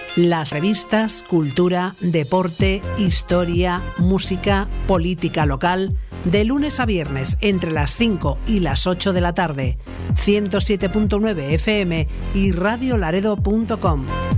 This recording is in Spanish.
Las revistas, cultura, deporte, historia, música, política local, de lunes a viernes entre las 5 y las 8 de la tarde. 107.9 FM y radiolaredo.com.